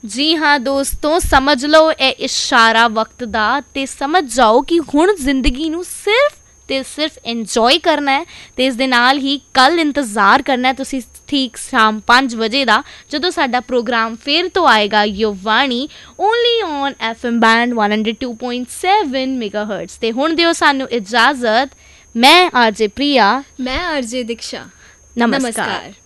ਜੀ ਹਾਂ ਦੋਸਤੋ, ਸਮਝ ਲਓ ਇਹ ਇਸ਼ਾਰਾ ਵਕਤ ਦਾ ਅਤੇ ਸਮਝ ਜਾਓ ਕਿ ਹੁਣ ਜ਼ਿੰਦਗੀ ਨੂੰ ਸਿਰਫ ਅਤੇ ਸਿਰਫ ਇੰਜੋਏ ਕਰਨਾ ਹੈ। ਅਤੇ ਇਸ ਦੇ ਨਾਲ ਹੀ ਕੱਲ੍ਹ ਇੰਤਜ਼ਾਰ ਕਰਨਾ ਤੁਸੀਂ ਠੀਕ ਸ਼ਾਮ 5 ਵਜੇ ਦਾ, ਜਦੋਂ ਸਾਡਾ ਪ੍ਰੋਗਰਾਮ ਫਿਰ ਤੋਂ ਆਏਗਾ ਯੁਵਾਣੀ ਓਨਲੀ ਔਨ FM ਬੈਂਡ 102.7 ਮੈਗਾਹਰਟਜ਼। ਅਤੇ ਹੁਣ ਦਿਓ ਸਾਨੂੰ ਇਜਾਜ਼ਤ। ਮੈਂ ਆਰਜੇ ਪ੍ਰਿਆ, ਮੈਂ ਆਰਜੇ ਦੀਕਸ਼ਾ। ਨਮਸਕਾਰ।